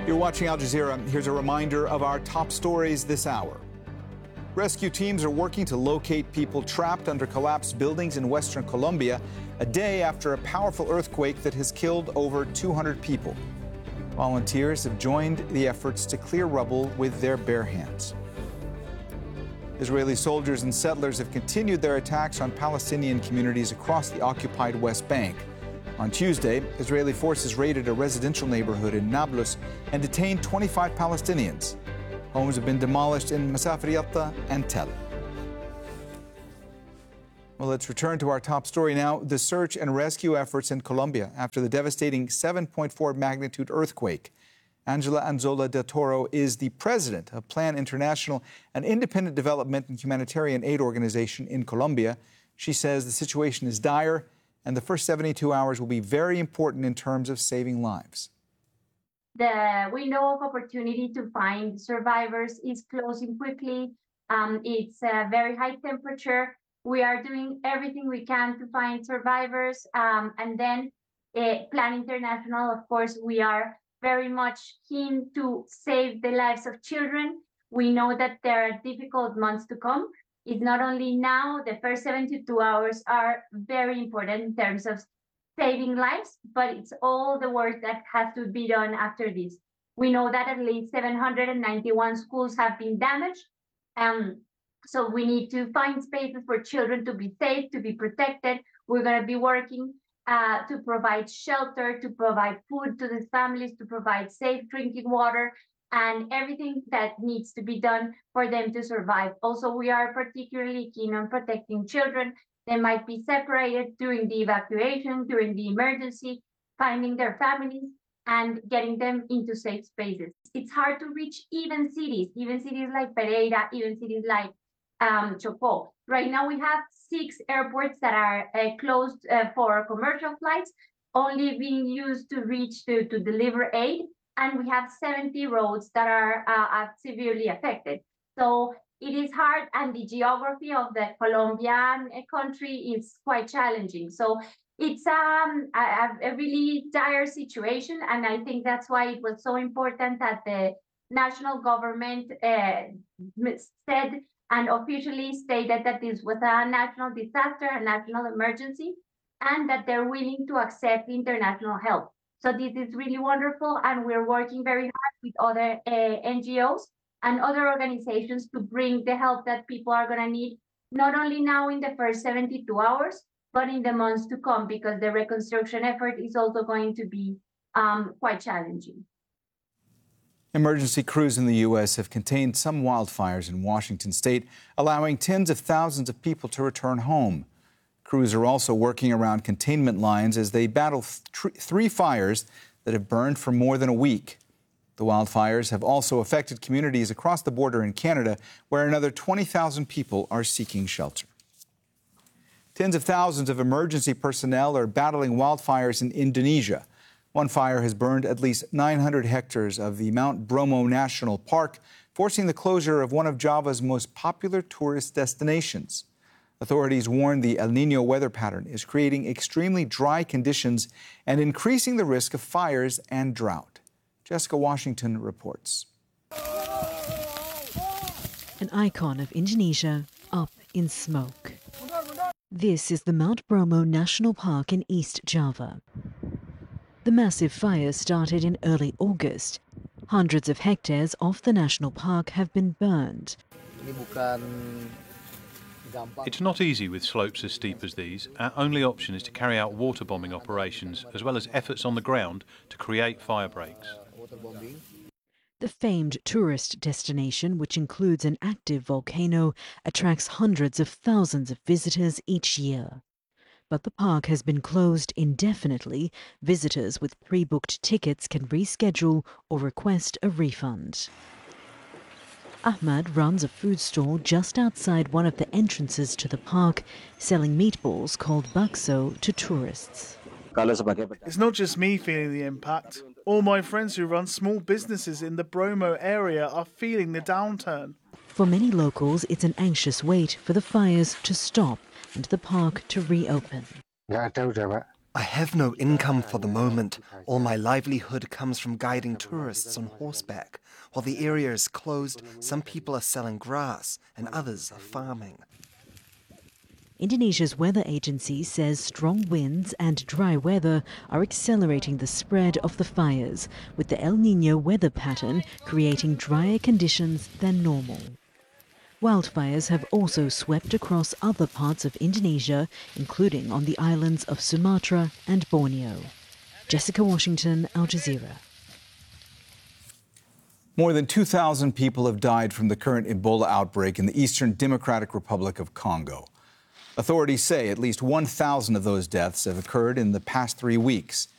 You're watching Al Jazeera. Here's a reminder of our top stories this hour. Rescue teams are working to locate people trapped under collapsed buildings in western Colombia, a day after a powerful earthquake that has killed over 200 people. Volunteers have joined the efforts to clear rubble with their bare hands. Israeli soldiers and settlers have continued their attacks on Palestinian communities across the occupied West Bank. On Tuesday, Israeli forces raided a residential neighborhood in Nablus and detained 25 Palestinians. Homes have been demolished in Masafer Yatta and Tel. Well, let's return to our top story now. The search and rescue efforts in Colombia after the devastating 7.4 magnitude earthquake. Angela Anzola de Toro is the president of Plan International, an independent development and humanitarian aid organization in Colombia. She says the situation is dire and the first 72 hours will be very important in terms of saving lives. The window of opportunity to find survivors is closing quickly. It's a very high temperature. We are doing everything we can to find survivors. And then Plan International, of course, we are very much keen to save the lives of children. We know that there are difficult months to come. It's not only now, the first 72 hours are very important in terms of saving lives, but it's all the work that has to be done after this. We know that at least 791 schools have been damaged. So we need to find spaces for children to be safe, to be protected. We're going to be working to provide shelter, to provide food to these families, to provide safe drinking water, and everything that needs to be done for them to survive. Also, we are particularly keen on protecting children. They might be separated during the evacuation, during the emergency, finding their families and getting them into safe spaces. It's hard to reach even cities like Pereira, even cities like Chocó. Right now, we have 6 airports that are closed for commercial flights, only being used to reach to deliver aid. And we have 70 roads that are severely affected. So it is hard, and the geography of the Colombian country is quite challenging. So it's a really dire situation, and I think that's why it was so important that the national government said and officially stated that this was a national disaster, a national emergency, and that they're willing to accept international help. So this is really wonderful, and we're working very hard with other NGOs and other organizations to bring the help that people are going to need, not only now in the first 72 hours, but in the months to come, because the reconstruction effort is also going to be quite challenging. Emergency crews in the U.S. have contained some wildfires in Washington state, allowing tens of thousands of people to return home. Crews are also working around containment lines as they battle 3 fires that have burned for more than a week. The wildfires have also affected communities across the border in Canada, where another 20,000 people are seeking shelter. Tens of thousands of emergency personnel are battling wildfires in Indonesia. One fire has burned at least 900 hectares of the Mount Bromo National Park, forcing the closure of one of Java's most popular tourist destinations. Authorities warn the El Niño weather pattern is creating extremely dry conditions and increasing the risk of fires and drought. Jessica Washington reports. An icon of Indonesia up in smoke. This is the Mount Bromo National Park in East Java. The massive fire started in early August. Hundreds of hectares of the national park have been burned. It's not easy with slopes as steep as these. Our only option is to carry out water bombing operations as well as efforts on the ground to create fire breaks. The famed tourist destination, which includes an active volcano, attracts hundreds of thousands of visitors each year. But the park has been closed indefinitely. Visitors with pre-booked tickets can reschedule or request a refund. Ahmad runs a food stall just outside one of the entrances to the park, selling meatballs called bakso to tourists. It's not just me feeling the impact. All my friends who run small businesses in the Bromo area are feeling the downturn. For many locals, it's an anxious wait for the fires to stop and the park to reopen. I have no income for the moment. All my livelihood comes from guiding tourists on horseback. While the area is closed, some people are selling grass and others are farming. Indonesia's weather agency says strong winds and dry weather are accelerating the spread of the fires, with the El Niño weather pattern creating drier conditions than normal. Wildfires have also swept across other parts of Indonesia, including on the islands of Sumatra and Borneo. Jessica Washington, Al Jazeera. More than 2,000 people have died from the current Ebola outbreak in the Eastern Democratic Republic of Congo. Authorities say at least 1,000 of those deaths have occurred in the past 3 weeks.